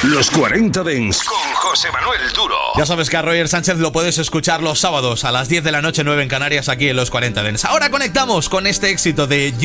Los 40 Dents con José Manuel Duro. Ya sabes que a Roger Sánchez lo puedes escuchar los sábados a las 10 de la noche, 9 en Canarias, aquí en Los 40 Dents. Ahora conectamos con este éxito de